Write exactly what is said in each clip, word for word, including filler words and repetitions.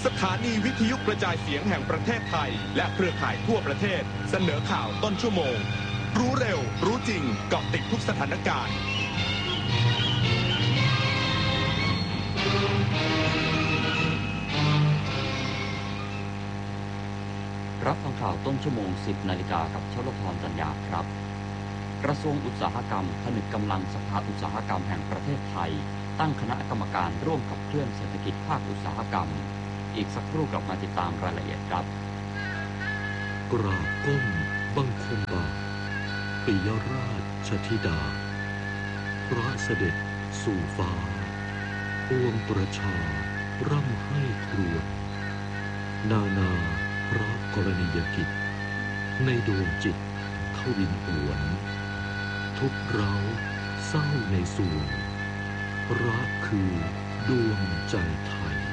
สถานีวิทยุกระจายเสียงแห่งประเทศไทยและเครือข่ายทั่วประเทศเสนอข่าวต้นชั่วโมงรู้เร็วรู้จริงเกาะติดทุกสถานการณ์รับฟังข่าวต้นชั่วโมงสิบนาฬิกากับชลพร สัญญาครับกระทรวงอุตสาหกรรมผนึกกำลังสภาอุตสาหกรรมแห่งประเทศไทยตั้งคณะกรรมการร่วมขับเคลื่อนเศรษฐกิจภาคอุตสาหกรรมอีกสักครู่กลับมาติดตามรายละเอียดครับกราบก้มบังคมบาทปิยราชธิดาพระเสด็จสู่ฟ้าปวงประชาร่ำให้ครวญนานาพระกรณียกิจในดวงจิตทวินหวนทุกเร้าเศร้าในส่วนรักคือดวงใจไทย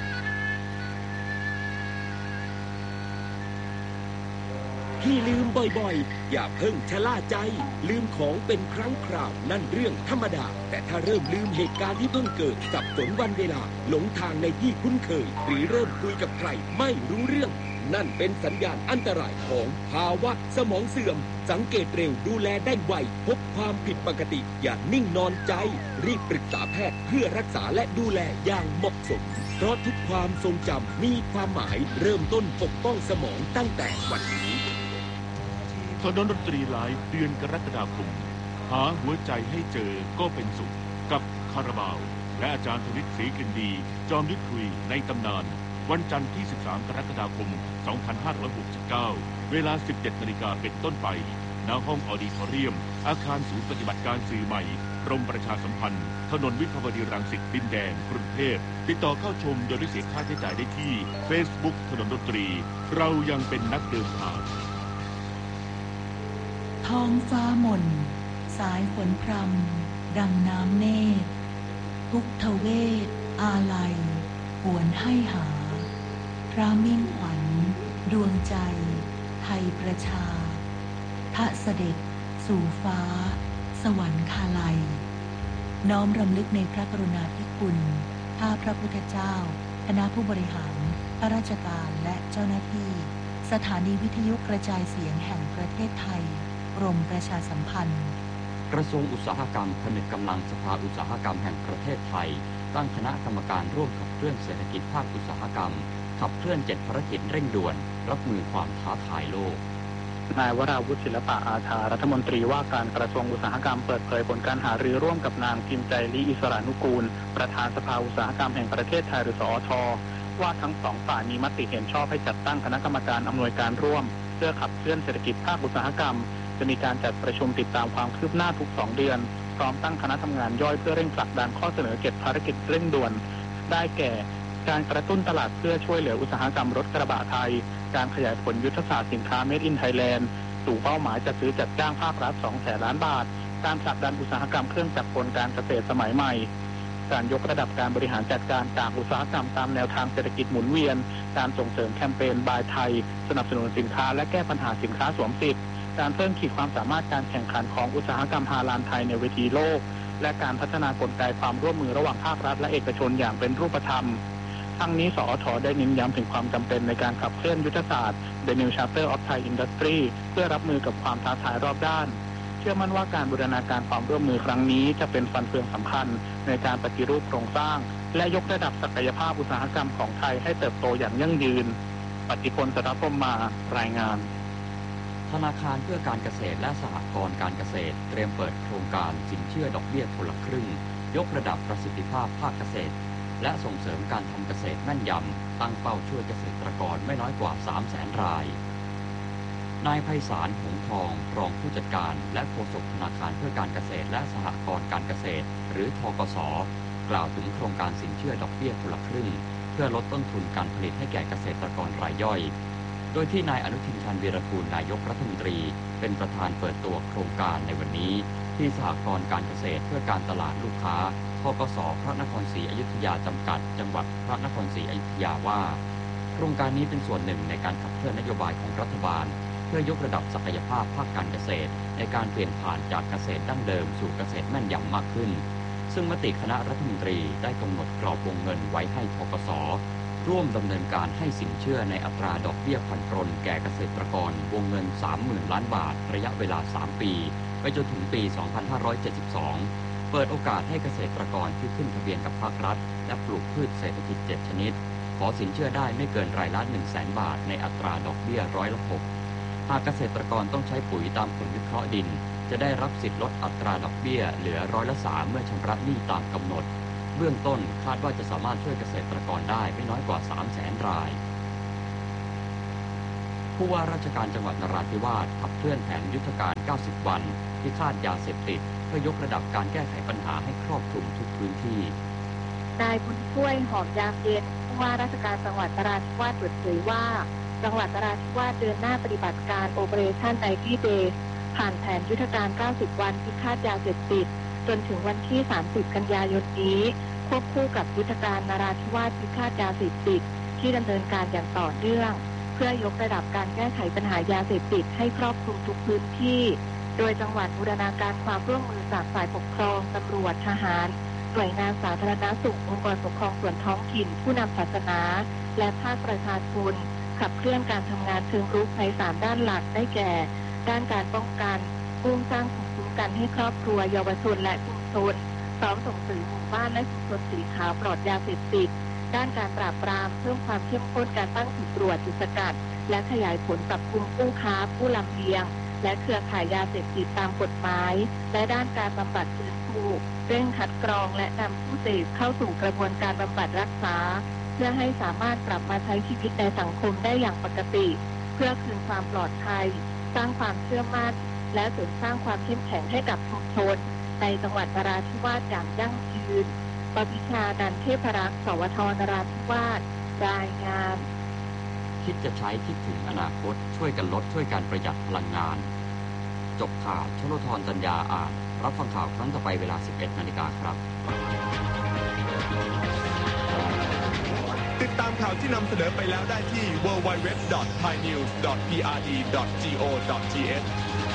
ที่ลืมบ่อยๆอย่าเพิ่งชะล่าใจลืมของเป็นครั้งคราวนั่นเรื่องธรรมดาแต่ถ้าเริ่มลืมเหตุการณ์ที่เพิ่งเกิดสับสนวันเวลาหลงทางในที่คุ้นเคยหรือเริ่มคุยกับใครไม่รู้เรื่องนั่นเป็นสัญญาณอันตรายของภาวะสมองเสื่อมสังเกตเร็วดูแลได้ไวพบความผิดปกติอย่านิ่งนอนใจรีบปรึกษาแพทย์เพื่อรักษาและดูแลอย่างเหมาะสมเพราะทุกความทรงจำมีความหมายเริ่มต้นปกป้องสมองตั้งแต่วันนี้ถนนดนตรีไลฟ์เดือนกรกฎาคมหาหัวใจให้เจอก็เป็นสุขกับคาราบาวและอาจารย์ธนิตศรีกลิ่นดีจอมยุทธคุยในตำนานวันจันทร์ที่สิบสามกรกฎาคมสองพันห้าร้อยหกสิบเก้าเวลา สิบเจ็ดนาฬิกาเป็นต้นไปณห้องออดิทอเรียมอาคารศูนย์ปฏิบัติการสื่อใหม่กรมประชาสัมพันธ์ถนนวิภาวดีรังสิตดินแดงกรุงเทพติดต่อเข้าชมโดยไม่เสียค่าใช้จ่ายได้ที่ Facebook ถนนดนตรีเรายังเป็นนักเดินทางท้องฟ้ามนสายฝนพรำดังน้ำเนตรทุกทเวศอาลัยหวนให้หาพระมิ่งขวัญดวงใจไทยประชาพระเสด็จสู่ฟ้าสวรรคาลัยน้อมรำลึกในพระกรุณาธิคุณข้าพระพุทธเจ้าคณะผู้บริหารข้าราชการและเจ้าหน้าที่สถานีวิทยุกระจายเสียงแห่งประเทศไทยกรมประชาสัมพันธ์กระทรวงอุตสาหกรรมผนึกกำลังสภาอุตสาหกรรมแห่งประเทศไทยตั้งคณะกรรมการร่วมขับเคลื่อนเศรษฐกิจภาคอุตสาหกรรมขับเคลื่อนเจ็ดภารกิจเร่งด่วนรับมือความท้าทายโลกนายวราวุฒิศิลปะอาชารัฐมนตรีว่าการกระทรวงอุตสาหกรรมเปิดเผยผลการหารือร่วมกับนางพิมพ์ใจลีอิสรานุกูลประธานสภาอุตสาหกรรมแห่งประเทศไทยหรือสอช.ว่าทั้งสองฝ่ายมีมติเห็นชอบให้จัดตั้งคณะกรรมการอำนวยการร่วมเพื่อขับเคลื่อนเศรษฐกิจภาคอุตสาหกรรมจะมีการจัดประชุมติดตามความคืบหน้าทุกสองเดือนพร้อมตั้งคณะทำงานย่อยเพื่อเร่งผลักดันข้อเสนอเจ็ดภารกิจเร่งด่วนได้แก่การกระตุ้นตลาดเพื่อช่วยเหลืออุตสาหกรรมรถกระบะไทยการขยายผลยุทธศาสตร์สินค้า Made in Thailand สู่เป้าหมายจัดซื้อจัดจ้างภาครัฐ สองแสนล้านบาทการผลักดันอุตสาหกรรมเครื่องจักรกลการเกษตรสมัยใหม่การยกระดับการบริหารจัดการจากอุตสาหกรรมตามแนวทางเศรษฐกิจหมุนเวียนการส่งเสริมแคมเปญบายไทยสนับสนุนสินค้าและแก้ปัญหาสินค้าสวมสิทธิ์การเพิ่มขีดความสามารถการแข่งขันของอุตสาหกรรมฮาลาลไทยในเวทีโลกและการพัฒนากลไกความร่วมมือระหว่างภาครัฐและเอกชนอย่างเป็นรูปธรรมทั้งนี้สอท.ได้เน้นย้ำถึงความจำเป็นในการขับเคลื่อนยุทธศาสตร์ The New Chapter of Thai Industry เพื่อรับมือกับความท้าทายรอบด้านเชื่อมั่นว่าการบูรณาการความร่วมมือครั้งนี้จะเป็นฟันเฟืองสำคัญในการปฏิรูปโครงสร้างและยกระดับศักยภาพอุตสาหกรรมของไทยให้เติบโตอย่างยั่งยืนปฏิพล สรัพมมารายงานธนาคารเพื่อการเกษตรและสหกรณ์การเกษตรเตรียมเปิดโครงการสินเชื่อดอกเบี้ยคนละครึ่งยกระดับประสิทธิภาพภาคเกษตรและส่งเสริมการทำเกษตรแม่นยำตั้งเป้าช่วยเกษตรกรไม่น้อยกว่า สามแสน รายนายไพศาลหงส์ทองรองผู้จัดการและโฆษกธนาคารเพื่อการเกษตรและสหกรณ์การเกษตรหรือธกส.กล่าวถึงโครงการสินเชื่อดอกเบี้ยคนละครึ่งเพื่อลดต้นทุนการผลิตให้แก่เกษตรกรรายย่อยโดยที่นายอนุทินชาญวีรกูลนายกรัฐมนตรีเป็นประธานเปิดตัวโครงการในวันนี้ที่สหกรณ์การเกษตรเพื่อการตลาดลูกค้าธกส.พระนครศรีอยุธยาจำกัดจังหวัดพระนครศรีอยุธยาว่าโครงการนี้เป็นส่วนหนึ่งในการขับเคลื่อนนโยบายของรัฐบาลเพื่อยกระดับศักยภาพภาคการเกษตรในการเปลี่ยนผ่านจากเกษตรดั้งเดิมสู่เกษตรแม่นยำมากขึ้นซึ่งมติคณะรัฐมนตรีได้กำหนดกรอบวงเงินไว้ให้ธกสร่วมดำเนินการให้สินเชื่อในอัตราดอกเบี้ยผ่อนปรนแก่เกษตรกรวงเงิน สามหมื่น ล้านบาทระยะเวลา สาม ปีไปจนถึงปี สองพันห้าร้อยเจ็ดสิบสอง เปิดโอกาสให้เกษตรกรที่ขึ้นทะเบียนกับภาครัฐและปลูกพืชเศรษฐกิจเจ็ดชนิดขอสินเชื่อได้ไม่เกินรายละ หนึ่งแสน บาทในอัตราดอกเบี้ยร้อยละ หก หากเกษตรกรต้องใช้ปุ๋ยตามผลวิเคราะห์ดินจะได้รับสิทธิลดอัตราดอกเบี้ยเหลือร้อยละ สาม เมื่อชำระหนี้ตามกำหนดเบื้องต้นคาดว่าจะสามารถช่วยเกษตรกรได้ไม่น้อยกว่า สามแสน รายผู้ว่าราชการจังหวัดนราธิวาสขับเคลื่อนแผนยุทธการ เก้าสิบ วันพิฆาตยาเสพติดเพื่อยกระดับการแก้ไขปัญหาให้ครอบคลุมทุกพื้นที่นายบุญช่วยหอมยามเย็นผู้ว่าราชการจังหวัดนราธิวาสเปิดเผยว่าจังหวัดนราธิวาสเดินหน้าปฏิบัติการ Operation ไนตี้ Days ผ่านแผนยุทธการ เก้าสิบ วันพิฆาตยาเสพติดจนถึงวันที่ สามสิบ กันยายนนี้ควบคู่กับยุทธการนราธิวาสพิฆาตยาเสพติดที่ดำเนินการอย่างต่อเนื่องเพื่อยกระดับการแก้ไขปัญหายาเสพติดให้ครอบคลุมทุกพื้นที่โดยจังหวัดบูรณาการความร่วมมือจากฝ่ายปกครองตำรวจทหารหน่วยงานสาธารณสุของค์กรปกครองส่วนท้องถิ่นผู้นำศาสนาและภาคประชาชนขับเคลื่อนการทำงานเชิงรุกในสามด้านหลักได้แก่ด้านการป้องกันมุ่งสร้างภูมิคุ้มกันให้ครอบครัวเยาวชนและชุมชนพร้อมส่งเสริมหมู่บ้านและชุมชนสีขาวปลอดยาเสพติดด้านการปราบปรามเพิ่มความเข้มข้นการตั้งจุดตรวจจุดสกัดและขยายผลจับกุมผู้ค้าผู้ลำเลียงและเครือข่ายยาเสพติดตามกฎหมายและด้านการบำบัดฟื้นฟูเร่งคัดกรองและนำผู้เสพเข้าสู่กระบวนการบำบัดรักษาเพื่อให้สามารถกลับมาใช้ชีวิตในสังคมได้อย่างปกติเพื่อคืนความปลอดภัยสร้างความเชื่อมั่นและเสริมสร้างความเข้มแข็งให้กับชุมชนในจังหวัดนราธิวาสอย่างยั่งยืนปวิชานันเทพรักษ์สวทนราธิวาสรายงานคิดจะใช้คิดถึงอนาคตช่วยกันลดช่วยกันประหยัดพลังงานจบข่าวชโลธรจัญญาอ่านรับฟังข่าวครั้งต่อไปเวลา สิบเอ็ด นาฬิกาครับติดตามข่าวที่นำเสนอไปแล้วได้ที่ ดับเบิลยู ดับเบิลยู ดับเบิลยู ดอท ไทยนิวส์ ดอท พี อาร์ ดี ดอท จี โอ ดอท ที เอช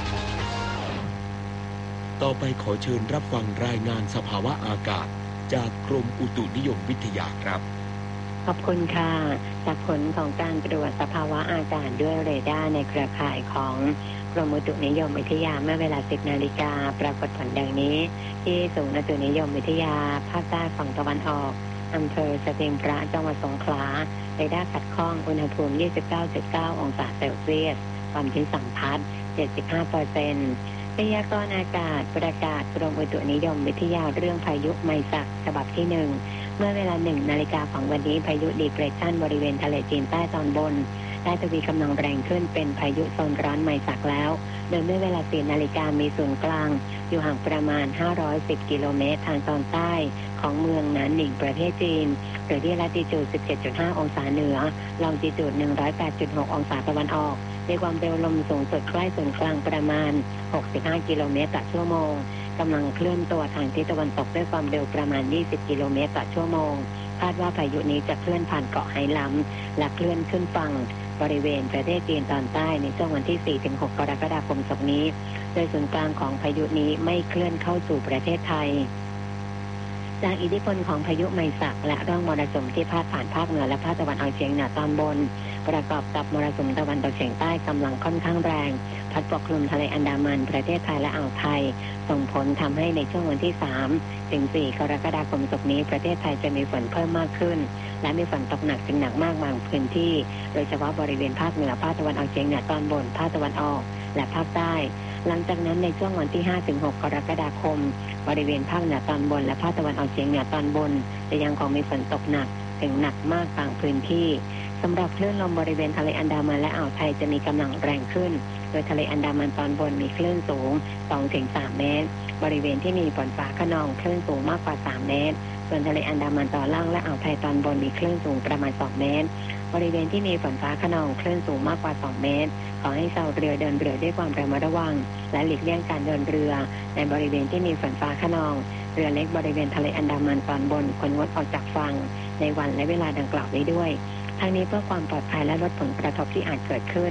ต่อไปขอเชิญรับฟังรายงานสภาวะอากาศจากกรมอุตุนิยมวิทยาครับขอบคุณค่ะจากผลของการตรวจสภาวะอากาศด้วยเรดาร์ในเครือข่ายของกรมอุตุนิยมวิทยาเมื่อเวลา สิบ นาฬิกาปรากฏผลดังนี้ที่ศูนย์อุตุนิยมวิทยาภาคใต้ฝั่งตะวันออกอำเภอสติงพระจังหวัดสงขลาเรดาร์ขัดข้องอุณหภูมิ ยี่สิบเก้าจุดเก้า องศาเซลเซียสความชื้นสัมพัทธ์ เจ็ดสิบห้าเปอร์เซ็นต์ พยากรณ์อากาศประกาศกรมอุตุนิยมวิทยาเรื่องพายุไมซักฉบับที่หนึ่งเมื่อเวลาหนึ่งนาฬิกาของวันนี้พายุดีเพรสชันบริเวณทะเลจีนใต้ตอนบนได้ทวีกำลังแรงขึ้นเป็นพายุโซนร้อนไมซักแล้วโดยเมื่อเวลาสี่นาฬิกามีศูนย์กลางอยู่ห่างประมาณห้าร้อยสิบกิโลเมตรทางตอนใต้ของเมืองหนานหนิงประเทศจีนหรือที่ลัติจูด สิบเจ็ดจุดห้า องศาเหนือลองจิจูด หนึ่งร้อยแปดจุดหก องศาตะวันออกมีความเร็วลมสูงสุดใกล้ศูนย์กลางประมาณหกสิบห้ากิโลเมตรต่อชั่วโมงกำลังเคลื่อนตัวทางทิศตะวันตกด้วยความเร็วประมาณยี่สิบกิโลเมตรต่อชั่วโมงคาดว่าพายุนี้จะเคลื่อนผ่านเกาะไหหลำและเคลื่อนขึ้นฝั่งบริเวณประเทศจีนตอนใต้ในช่วงวันที่ สี่ถึงหก กรกฎาคมศกนี้โดยศูนย์กลางของพายุนี้ไม่เคลื่อนเข้าสู่ประเทศไทยจากอิทธิพลของพายุไมซักและร่องมรสุมที่พาดผ่านภาคเหนือและภาคตะวันออกเฉียงเหนือตอนบนประกอบกับมรสุมตะวันตกเฉียงใต้กำลังค่อนข้างแรงพัดปกคลุมทะเลอันดามันประเทศไทยและอ่าวไทยส่งผลทำให้ในช่วงวันที่สามถึงสี่ กรกฎาคมศกนี้ประเทศไทยจะมีฝนเพิ่มมากขึ้นและมีฝนตกหนักถึงหนักมากบางพื้นที่โดยเฉพาะบริเวณภาคเหนือภาคตะวันออกเฉียงเหนือตอนบนภาคตะวันออกและภาคใต้หลังจากนั้นในช่วงวันที่ ห้าถึงหก กรกฎาคมบริเวณภาคเหนือตอนบนและภาคตะวันออกเฉียงเหนือตอนบนจะยังคงมีฝนตกหนักถึงหนักมากบางพื้นที่สำหรับคลื่นลมบริเวณทะเลอันดามันและอ่าวไทยจะมีกำลังแรงขึ้นโดยทะเลอันดามันตอนบนมีคลื่นสูง สองถึงสาม เมตรบริเวณที่มีฝนฟ้าคะนองคลื่นสูงมากกว่าสามเมตรส่วนทะเลอันดามันตอนล่างและอ่าวไทยตอนบนมีคลื่นสูงประมาณสองเมตรบริเวณที่มีฝนฟ้าคะนองคลื่นสูงมากกว่าสองเมตรขอให้ชาวเรือเดินเรือด้วยความระมัดระวังและหลีกเลี่ยงการเดินเรือในบริเวณที่มีฝนฟ้าคะนองเรือเล็กบริเวณทะเลอันดามันตอนบนควรงดออกจากฝั่งในวันและเวลาดังกล่าวไว้ด้วยทั้งนี้เพื่อความปลอดภัยและลดผลกระทบที่อาจเกิดขึ้น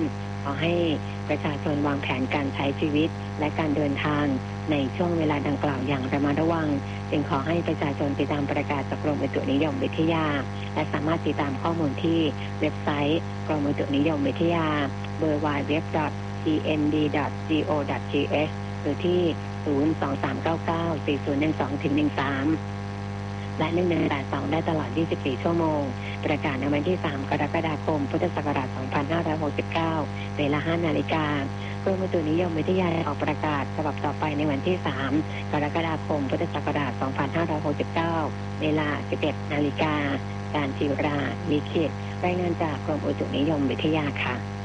ขอให้ประชาชนวางแผนการใช้ชีวิตและการเดินทางในช่วงเวลาดังกล่าวอย่างระมัดระวังจึงขอให้ประชาชนติดตามประกาศจากกรมอุตุนิยมวิทยาและสามารถติดตามข้อมูลที่เว็บไซต์กรมอุตุนิยมวิทยา ดับเบิลยู ดับเบิลยู ดับเบิลยู ดอท ที เอ็น ดี ดอท ซี โอ ดอท ที เอช หรือที่ ศูนย์ สอง สาม เก้า เก้า สี่ ศูนย์ หนึ่ง สอง หนึ่ง สาม และ หนึ่ง หนึ่ง แปด สอง ได้ตลอด ยี่สิบสี่ ชั่วโมงประกาศในวันที่ สาม กรกฎาคม พุทธศักราช สองพันห้าร้อยหกสิบเก้า เวลา ห้า นาฬิกากรมอุตุนิยมวิทยาออกประกาศฉบับต่อไปในวันที่ สาม กรกฎาคม พุทธศักราช สองพันห้าร้อยหกสิบเก้า เวลา สิบเอ็ด นาฬิกาการจิราลิขิตรายงานจากกรมอุตุนิยมวิทยาค่ะ